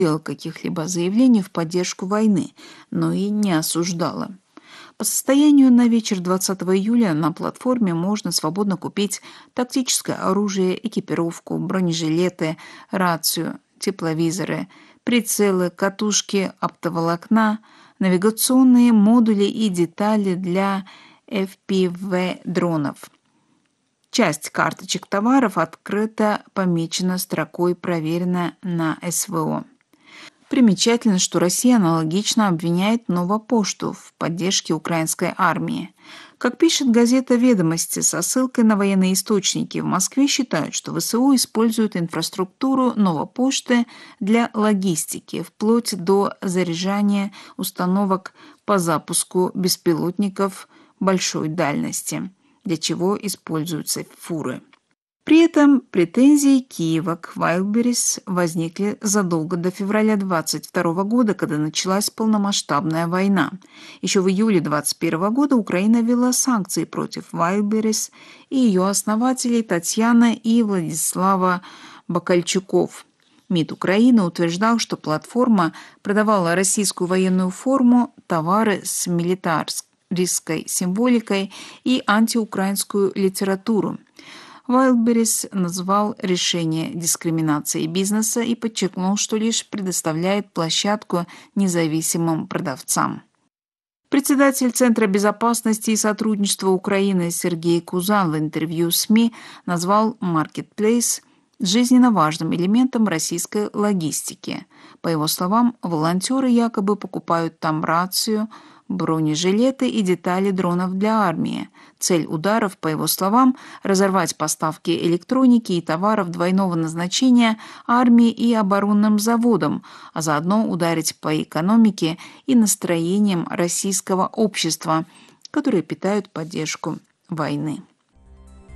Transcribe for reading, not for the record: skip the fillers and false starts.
делала каких-либо заявлений в поддержку войны, но и не осуждала. По состоянию на вечер 20 июля на платформе можно свободно купить тактическое оружие, экипировку, бронежилеты, рацию, тепловизоры, прицелы, катушки оптоволокна, навигационные модули и детали для FPV-дронов. Часть карточек товаров открыто помечена строкой «Проверено на СВО». Примечательно, что Россия аналогично обвиняет Новопошту в поддержке украинской армии. Как пишет газета «Ведомости» со ссылкой на военные источники, в Москве считают, что ВСУ используют инфраструктуру Новопошты для логистики, вплоть до заряжания установок по запуску беспилотников большой дальности, для чего используются фуры. При этом претензии Киева к Wildberries возникли задолго до февраля 2022 года, когда началась полномасштабная война. Еще в июле 2021 года Украина ввела санкции против Wildberries и ее основателей Татьяна и Владислава Бакальчуков. МИД Украины утверждал, что платформа продавала российскую военную форму, товары с милитаристской символикой и антиукраинскую литературу. Wildberries назвал решение дискриминацией бизнеса и подчеркнул, что лишь предоставляет площадку независимым продавцам. Председатель Центра безопасности и сотрудничества Украины Сергей Кузан в интервью СМИ назвал Marketplace жизненно важным элементом российской логистики. По его словам, волонтеры якобы покупают там рацию, бронежилеты и детали дронов для армии. Цель ударов, по его словам, разорвать поставки электроники и товаров двойного назначения армии и оборонным заводам, а заодно ударить по экономике и настроениям российского общества, которые питают поддержку войны.